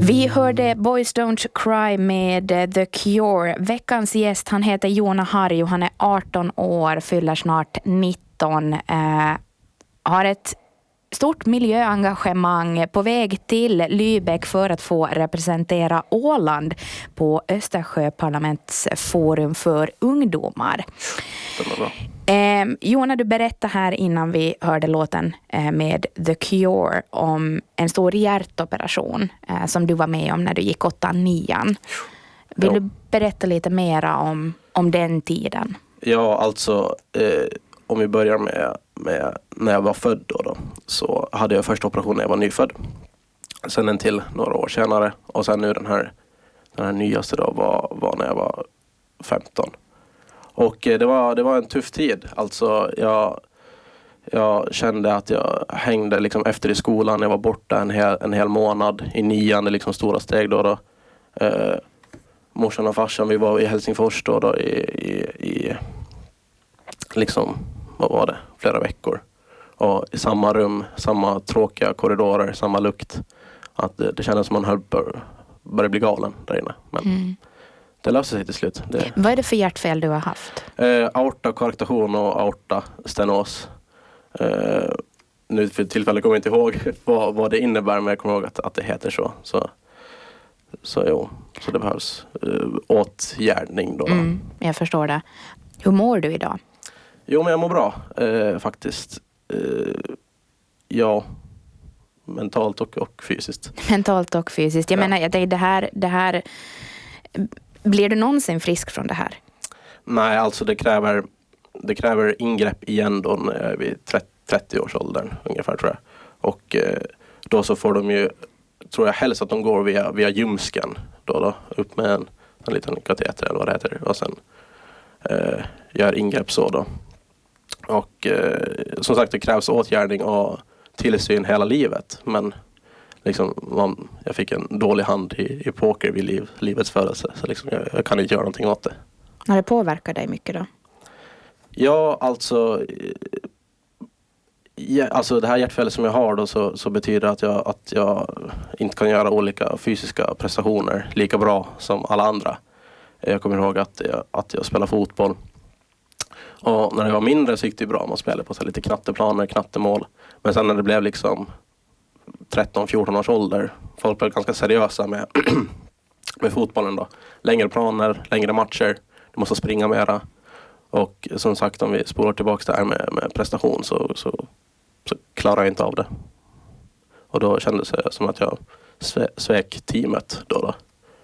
Vi hörde Boys Don't Cry med The Cure. Veckans gäst, han heter Joona Harju. Han är 18 år, fyller snart 19. Har ett stort miljöengagemang, på väg till Lübeck för att få representera Åland på Östersjöparlamentsforum för ungdomar. Joona, du berättade här innan vi hörde låten med The Cure om en stor hjärtoperation som du var med om när du gick 8-9. Vill du berätta lite mera om den tiden? Ja, alltså om vi börjar med när jag var född då, så hade jag första operationen när jag var nyfödd. Sen en till några år senare, och sen nu den här nyaste då var när jag var 15. Och det var en tuff tid. Alltså jag kände att jag hängde liksom efter i skolan. Jag var borta en hel månad i 9:an, liksom stora steg då. Morsan och farsan, vi var i Helsingfors då i liksom, vad var det, flera veckor. Och i samma rum, samma tråkiga korridorer, samma lukt. Att det kändes som man började bli galen där inne. Men det löser sig till slut. Vad är det för hjärtfel du har haft? Aortakoarktation och aortastenos. Nu för tillfället kommer jag inte ihåg vad det innebär, men jag kommer ihåg att det heter så. Så det behövs åtgärdning då. Jag förstår det. Hur mår du idag? Jo, men jag mår bra faktiskt. Ja, mentalt och fysiskt. Mentalt och fysiskt. Jag menar, det här blir du någonsin frisk från det här? Nej, alltså det kräver ingrepp igen då när jag är vid 30-årsåldern ungefär, tror jag. Och då så får de ju, tror jag helst att de går via ljumsken då upp med en liten kateter eller vad det heter, och sen gör ingrepp så då. Och som sagt, det krävs åtgärdning och tillsyn hela livet, men liksom jag fick en dålig hand i poker vid livets födelse, så liksom jag kan inte göra någonting åt det. Har det påverkat dig mycket då? Ja, alltså det här hjärtfället som jag har då, så betyder att jag inte kan göra olika fysiska prestationer lika bra som alla andra. Jag kommer ihåg att jag spelar fotboll. Och när jag var mindre så gick det bra. Man spelade på så lite knatteplaner, knattemål. Men sen när det blev liksom 13-14 års ålder, folk blev ganska seriösa med fotbollen då. Längre planer, längre matcher. Du måste springa mera. Och som sagt, om vi spolar tillbaka där med prestation så klarar jag inte av det. Och då kändes det som att jag svek teamet då.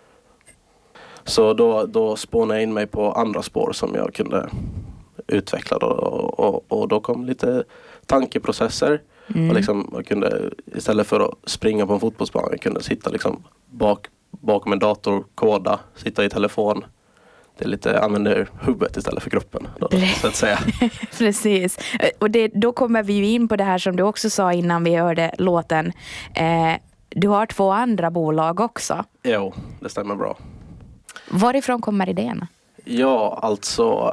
Så då spånade jag in mig på andra spår som jag kunde utveckla då, och då kom lite tankeprocesser. Och liksom jag kunde, istället för att springa på en fotbollsplan, jag kunde sitta liksom bakom en dator, koda, sitta i telefon. Det är lite, använder huvudet istället för kroppen då, så att säga. Precis. Och då kommer vi ju in på det här som du också sa innan vi hörde låten. Du har 2 andra bolag också. Jo, det stämmer bra. Varifrån kommer idén? Ja, alltså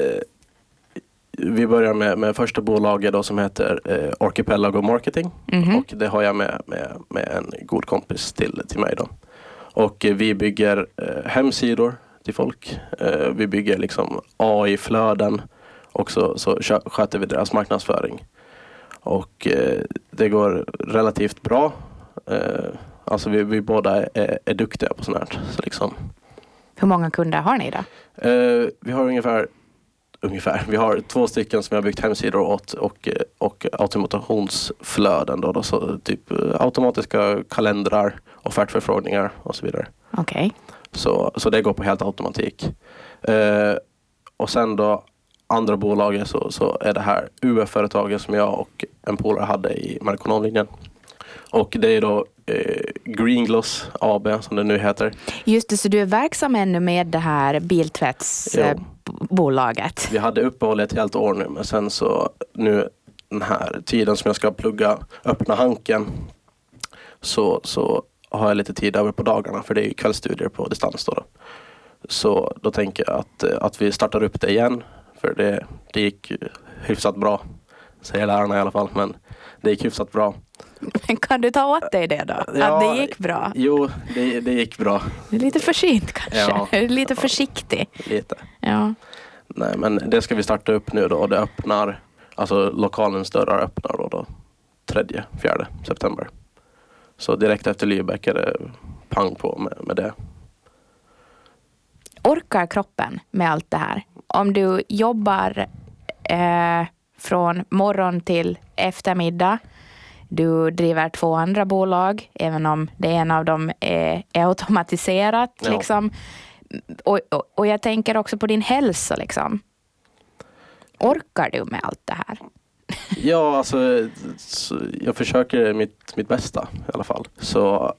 vi börjar med första bolaget då, som heter Archipelago Marketing. Och det har jag med en god kompis till mig då. Och vi bygger hemsidor till folk. Vi bygger liksom AI-flöden, och så sköter vi deras marknadsföring. Och det går relativt bra. Alltså vi båda är duktiga på sånt här. Så liksom. Hur många kunder har ni då? Vi har ungefär. Vi har 2 stycken som jag har byggt hemsidor åt, och automationsflöden då, så typ automatiska kalendrar, offertförfrågningar och så vidare. Okej. Så det går på helt automatik. Och sen då andra bolaget så är det här UF-företaget som jag och en polare hade i Markonomlinjen. Och det är då Greengloss AB som det nu heter. Just det, så du är verksam ännu med det här biltvättsbolaget. Vi hade uppehåll ett helt år nu, men sen så nu den här tiden som jag ska plugga öppna hanken, så har jag lite tid över på dagarna, för det är ju kvällsstudier på distans då. Så då tänker jag att vi startar upp det igen, för det gick hyfsat bra, säger lärarna i alla fall, men det gick hyfsat bra. Men kan du ta åt dig det då? Ja, att det gick bra? Jo, det gick bra. Det är lite för sent kanske. Ja. Lite försiktig. Lite. Ja. Nej, men det ska vi starta upp nu då. Det öppnar, alltså lokalens dörrar öppnar då 3-4 september. Så direkt efter Lübeck är det pang på med det. Orkar kroppen med allt det här? Om du jobbar från morgon till eftermiddag. Du driver 2 andra bolag, även om det en av dem är automatiserat. Ja. Liksom. Och jag tänker också på din hälsa. Liksom. Orkar du med allt det här? Ja, alltså jag försöker mitt bästa i alla fall. Så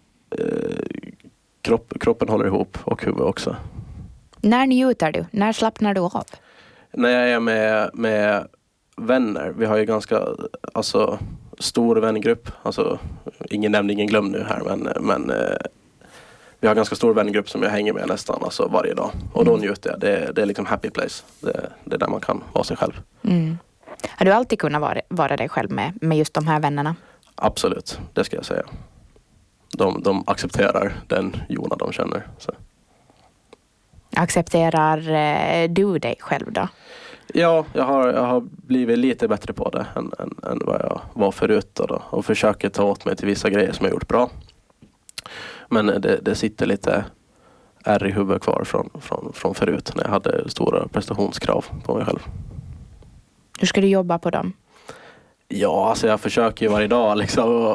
kroppen håller ihop och huvudet också. När njuter du? När slappnar du av? När jag är med vänner. Vi har ju ganska stor vängrupp. Alltså, ingen nämnd, ingen glöm nu här. Men vi har ganska stor vängrupp som jag hänger med nästan varje dag. Och då njuter jag. Det är liksom happy place. Det är där man kan vara sig själv. Mm. Har du alltid kunnat vara dig själv med just de här vännerna? Absolut, det ska jag säga. De accepterar den Jona de känner. Så. Accepterar du dig själv då? Ja, jag har blivit lite bättre på det än vad jag var förut då, och försöker ta åt mig till vissa grejer som jag gjort bra. Men det sitter lite ärr i huvudet kvar från förut när jag hade stora prestationskrav på mig själv. Hur ska du jobba på dem? Ja, alltså jag försöker ju varje dag liksom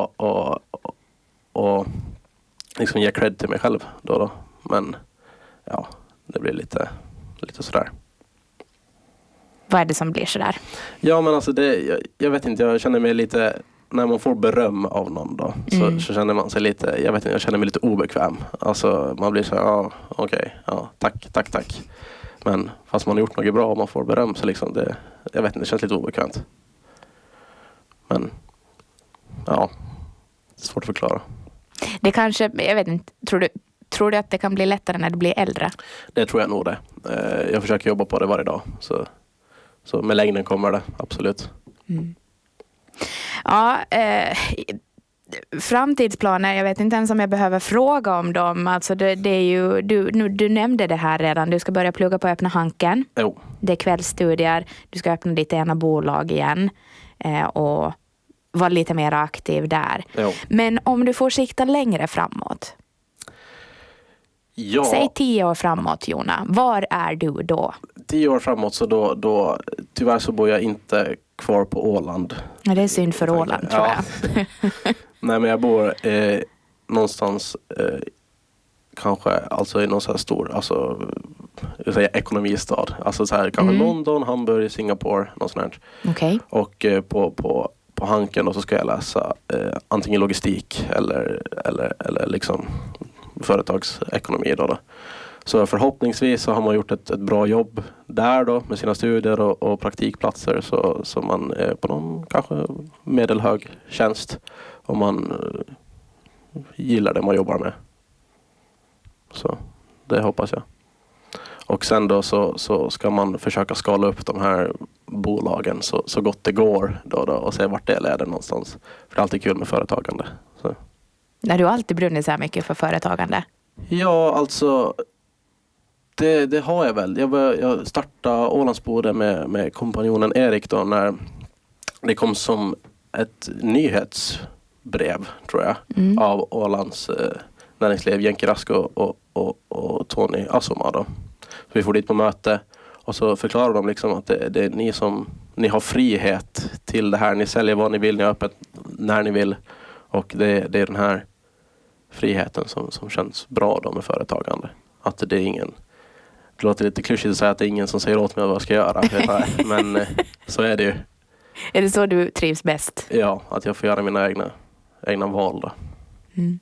och liksom ge cred till mig själv då. Men ja, det blir lite sådär. Vad är det som blir sådär? Ja, men alltså jag vet inte, jag känner mig lite, när man får beröm av någon då, så känner man sig lite, jag vet inte, jag känner mig lite obekväm. Alltså man blir så här, ja, okej, ja, tack. Men fast man har gjort något bra och man får beröm så liksom jag vet inte, det känns lite obekvämt. Men ja, det är svårt att förklara. Det kanske, jag vet inte, tror du att det kan bli lättare när du blir äldre? Det tror jag nog det. Jag försöker jobba på det varje dag. Så med längden kommer det, absolut. Mm. Ja, framtidsplaner, jag vet inte ens om jag behöver fråga om dem. Alltså det är ju, du nämnde det här redan. Du ska börja plugga på Öppna Hanken. Jo. Det är kvällsstudier. Du ska öppna ditt ena bolag igen. Och vara lite mer aktiv där. Jo. Men om du får sikta längre framåt. Ja. Säg 10 år framåt, Jona. Var är du då? 10 år framåt, så då tyvärr så bor jag inte kvar på Åland. Ja, det är synd för Åland, tror jag. Nej, men jag bor någonstans kanske alltså i någon så här stor, alltså jag säger ekonomistad. Alltså så här kanske London, Hamburg, Singapore, något sånt här. Okej. Och på Hanken då så ska jag läsa antingen logistik eller liksom företagsekonomi då. Så förhoppningsvis så har man gjort ett bra jobb där då med sina studier och praktikplatser, så man är på någon kanske medelhög tjänst om man gillar det man jobbar med. Så det hoppas jag. Och sen då så ska man försöka skala upp de här bolagen så gott det går då och se vart det leder någonstans. För det är alltid kul med företagande. Så. När du alltid brunnit så här mycket för företagande? Ja, alltså det har jag väl. Jag startade Ålandsboden med kompanjonen Erik då när det kom som ett nyhetsbrev, tror jag, av Ålands näringsliv, Jenki Rask och Tony Asoma då. Så vi får dit på möte och så förklarar de liksom att det är ni har frihet till det här. Ni säljer vad ni vill, ni är öppet när ni vill. Och det är den här friheten som känns bra då med företagande. Att det är ingen, det låter lite klyschigt att säga att det är ingen som säger åt mig vad jag ska göra. Men så är det ju. Är det så du trivs bäst? Ja, att jag får göra mina egna val då. Mm.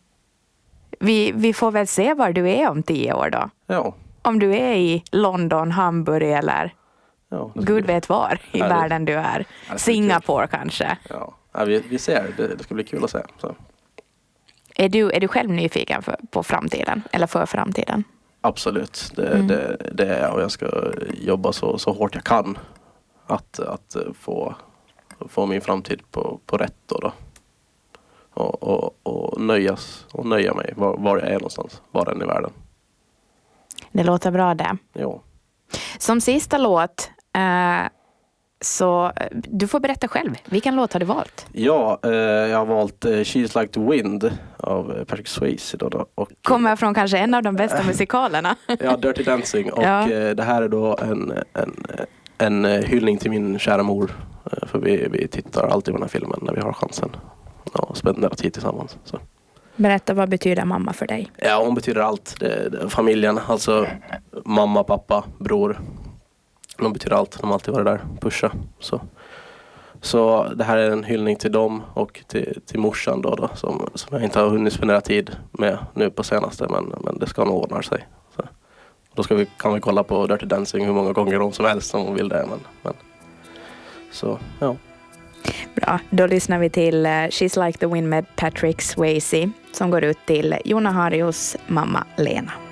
Vi får väl se var du är om 10 år då. Ja. Om du är i London, Hamburg eller Gud vet var i världen du är. Singapore kanske. Ja, vi ser. Det ska bli kul att se. Så. Är du själv nyfiken på framtiden? Eller för framtiden? Absolut. Det är jag. Och jag ska jobba så hårt jag kan. Att få min framtid på rätt då. och nöja mig var jag är någonstans, var än i världen. Det låter bra det. Jo. Som sista låt, så du får berätta själv. Vilken låt har du valt? Ja, jag har valt She's Like the Wind av Patrick Swayze. Då, och, kommer från kanske en av de bästa musikalerna. Ja, Dirty Dancing. Och det här är då en hyllning till min kära mor. För vi tittar alltid på den här filmen när vi har chansen. Och spenderar tid tillsammans. Så. Berätta, vad betyder mamma för dig? Ja, hon betyder allt. Familjen, alltså mamma, pappa, bror. De betyder allt. De har alltid varit där, pusha. Så det här är en hyllning till dem och till morsan då som jag inte har hunnit spendera tid med nu på senaste, men det ska nog ordna sig. Så. Då kan vi kolla på Dirty Dancing hur många gånger om som helst om hon vill det. Men. Så, ja. Bra, då lyssnar vi till She's Like the Wind med Patrick Swayze som går ut till Jonna Harjos mamma Lena.